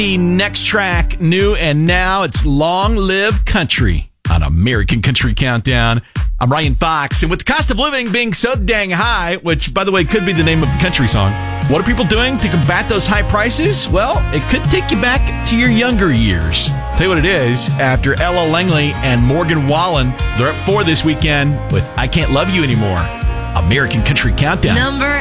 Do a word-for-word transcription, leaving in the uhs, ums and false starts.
The next track, new and now, it's Long Live Country on American Country Countdown. I'm Ryan Fox, and with the cost of living being so dang high, which, by the way, could be the name of a country song, what are people doing to combat those high prices? Well, it could take you back to your younger years. Tell you what it is, after Ella Langley and Morgan Wallen, they're up four this weekend with I Can't Love You Anymore. American Country Countdown. Number